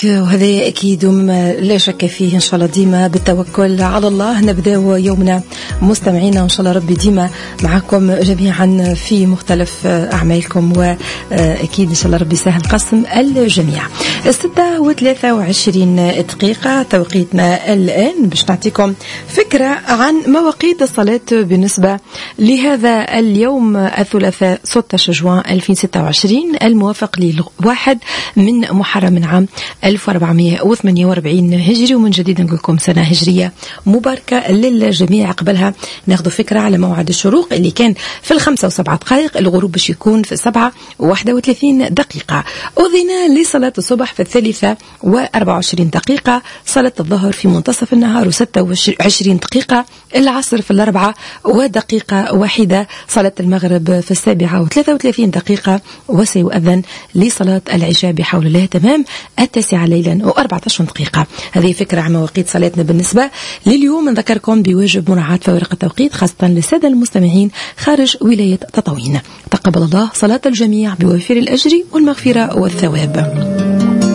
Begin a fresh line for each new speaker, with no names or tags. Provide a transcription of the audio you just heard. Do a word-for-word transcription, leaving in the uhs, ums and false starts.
يسعدك، وهذا أكيد لا شك فيه. إن شاء الله ديما بالتوكل على الله نبدأ يومنا مستمعينا، وإن شاء الله ربي ديما معكم جميعا في مختلف أعمالكم، وأكيد إن شاء الله ربي سهل قسم الجميع. ستة وثلاثة وعشرين دقيقة توقيتنا الآن باش نعطيكم فكرة عن مواقيت الصلاة بالنسبة لهذا اليوم الثلاثاء ستة عشر جوان ألفين وستة وعشرين الموافق لواحد من محرم من عام ألف وأربعمائة وثمانية وأربعين هجري. ومن جديد نقول لكم سنة هجرية مباركة للجميع. قبلها ناخذ فكرة على موعد الشروق اللي كان في الخمسة وسبعة دقائق، الغروب باش يكون في السبعة وواحدة وثلاثين دقيقة. أذن لصلاة الصبح في الثالثة وأربعة وعشرين دقيقة، صلاة الظهر في منتصف النهار وستة وعشرين دقيقة، العصر في الأربعة ودقيقة واحدة، صلاة المغرب في السابعة وثلاثة وثلاثين دقيقة، وسيؤذن لصلاة العشاء بحول الله تمام التاسعة ليلا وأربعة عشر دقيقة. هذه فكرة عن مواقيت صلاتنا بالنسبة لليوم. نذكركم بواجب مراعاة فوارق التوقيت خاصة للسادة المستمعين خارج ولاية تطاوين. تقبل الله صلاة الجميع بوافر الأجر والمغفرة والثواب.